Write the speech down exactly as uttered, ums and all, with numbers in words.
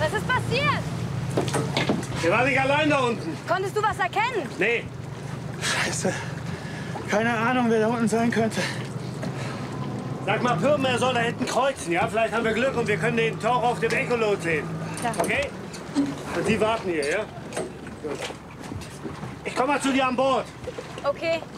Was ist passiert? Wir waren nicht allein da unten. Konntest du was erkennen? Nee. Scheiße. Keine Ahnung, wer da unten sein könnte. Sag mal, Pürben, er soll da hinten kreuzen, ja? Vielleicht haben wir Glück und wir können den Taucher auf dem Echolot sehen. Ja. Okay? Und Sie warten hier, ja? Gut. Ich komme mal zu dir an Bord. Okay.